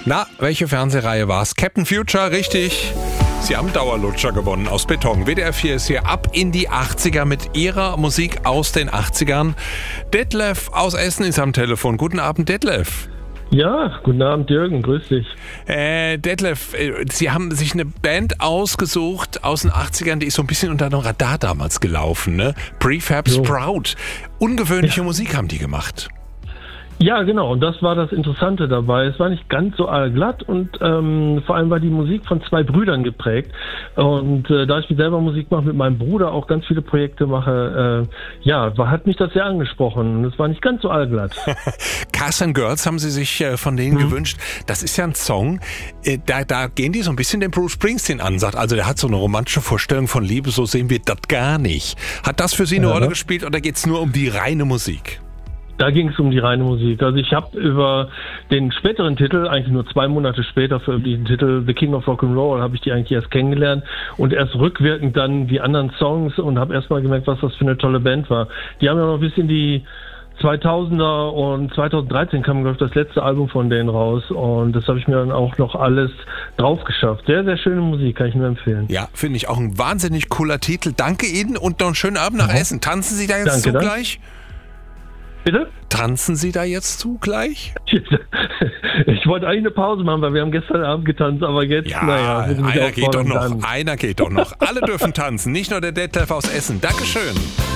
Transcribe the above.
Na, welche Fernsehreihe war's? Captain Future, richtig. Sie haben Dauerlutscher gewonnen aus Beton. WDR 4 ist hier ab in die 80er mit ihrer Musik aus den 80ern. Detlef aus Essen ist am Telefon. Guten Abend, Detlef. Ja, guten Abend, Jürgen, grüß dich. Detlef, Sie haben sich eine Band ausgesucht aus den 80ern, die ist so ein bisschen unter dem Radar damals gelaufen, ne? Prefab Sprout. Ungewöhnliche Musik haben die gemacht. Ja, genau, und das war das Interessante dabei. Es war nicht ganz so allglatt und vor allem war die Musik von zwei Brüdern geprägt. Und da ich selber Musik mache, mit meinem Bruder auch ganz viele Projekte mache, hat mich das sehr angesprochen. Und es war nicht ganz so allglatt. Cars and Girls haben Sie sich von denen gewünscht. Das ist ja ein Song, da gehen die so ein bisschen den Bruce Springsteen-Ansatz. Also der hat so eine romantische Vorstellung von Liebe, so sehen wir das gar nicht. Hat das für Sie eine Rolle gespielt oder geht es nur um die reine Musik? Da ging es um die reine Musik. Also ich habe über den späteren Titel, eigentlich nur 2 Monate später für den Titel The King of Rock'n'Roll, habe ich die eigentlich erst kennengelernt und erst rückwirkend dann die anderen Songs und habe erst mal gemerkt, was das für eine tolle Band war. Die haben ja noch bis in die 2000er und 2013 kam, glaube ich, das letzte Album von denen raus und das habe ich mir dann auch noch alles drauf geschafft. Sehr, sehr schöne Musik, kann ich nur empfehlen. Ja, finde ich auch ein wahnsinnig cooler Titel. Danke Ihnen und noch einen schönen Abend nach Essen. Tanzen Sie da jetzt zugleich? Bitte? Tanzen Sie da jetzt zugleich? Ich wollte eigentlich eine Pause machen, weil wir haben gestern Abend getanzt, aber jetzt, einer geht doch noch. Alle dürfen tanzen, nicht nur der Detlef aus Essen. Dankeschön.